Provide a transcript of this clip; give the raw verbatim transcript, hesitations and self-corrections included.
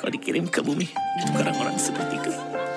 Kau dikirim ke bumi untuk orang-orang seperti kau.